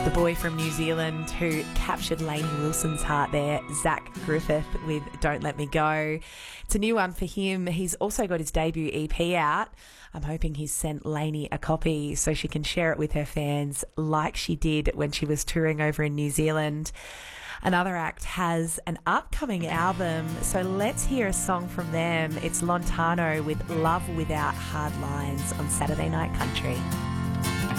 The boy from New Zealand who captured Lainey Wilson's heart there, Zach Griffith with Don't Let Me Go. It's a new one for him. He's also got his debut EP out. I'm hoping he's sent Lainey a copy so she can share it with her fans like she did when she was touring over in New Zealand. Another act has an upcoming album, so let's hear a song from them. It's Lontano with Love Without Hard Lines on Saturday Night Country.